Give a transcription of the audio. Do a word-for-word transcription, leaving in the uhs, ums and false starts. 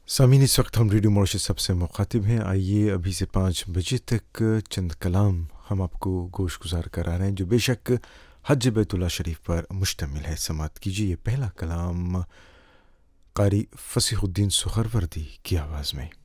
सामीन इस वक्त हम रेडियो मॉरिशस सबसे मुखातिब हैं। आइए अभी से पाँच बजे तक चंद कलाम हम आपको गोश गुजार करा रहे हैं जो बेशक हज बैतुल्लाह शरीफ पर मुश्तमिल है। समात कीजिए ये पहला कलाम कारी फसीहुद्दीन सुहरवर्दी की आवाज़ में।